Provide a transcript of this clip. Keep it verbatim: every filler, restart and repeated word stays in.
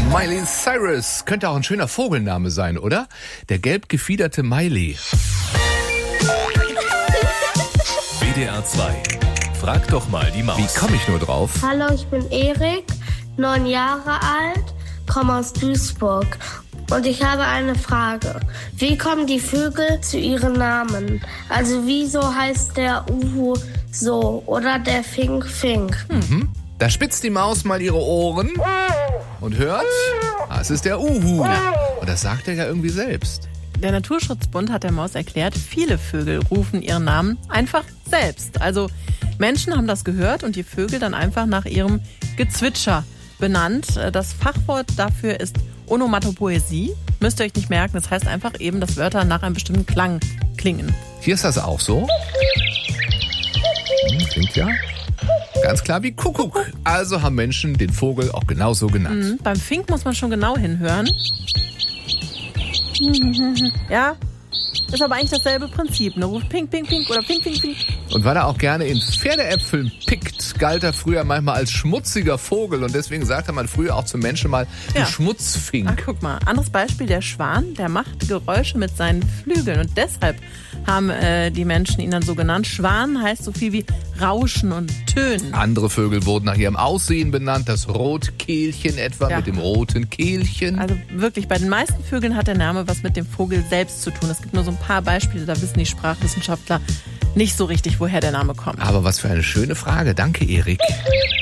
Miley Cyrus könnte auch ein schöner Vogelname sein, oder? Der gelb gefiederte Miley. W D R zwei. Frag doch mal die Maus. Wie komme ich nur drauf? Hallo, ich bin Erik, neun Jahre alt, komme aus Duisburg. Und ich habe eine Frage. Wie kommen die Vögel zu ihren Namen? Also wieso heißt der Uhu so oder der Fink Fink? Mhm. Da spitzt die Maus mal ihre Ohren und hört, ah, es ist der Uhu. Und das sagt er ja irgendwie selbst. Der Naturschutzbund hat der Maus erklärt, viele Vögel rufen ihren Namen einfach selbst. Also Menschen haben das gehört und die Vögel dann einfach nach ihrem Gezwitscher benannt. Das Fachwort dafür ist Onomatopoesie. Müsst ihr euch nicht merken, das heißt einfach eben, dass Wörter nach einem bestimmten Klang klingen. Hier ist das auch so. Hm, klingt ja ganz klar wie Kuckuck. Also haben Menschen den Vogel auch genauso genannt. Mhm, beim Fink muss man schon genau hinhören. Ja, ist aber eigentlich dasselbe Prinzip. Ne? Ruft Pink, Pink, Pink oder Pink, Pink, Pink. Und weil er auch gerne in Pferdeäpfeln pickt, galt er früher manchmal als schmutziger Vogel. Und deswegen sagte man früher auch zum Menschen mal, du Ja. Schmutzfink. Ach, guck mal, anderes Beispiel, der Schwan, der macht Geräusche mit seinen Flügeln. Und deshalb haben äh, die Menschen ihn dann so genannt. Schwan heißt so viel wie Rauschen und Tönen. Andere Vögel wurden nach ihrem Aussehen benannt. Das Rotkehlchen etwa Ja. mit dem roten Kehlchen. Also wirklich, bei den meisten Vögeln hat der Name was mit dem Vogel selbst zu tun. Es gibt nur so ein paar Beispiele, da wissen die Sprachwissenschaftler nicht so richtig, woher der Name kommt. Aber was für eine schöne Frage. Danke, Erik.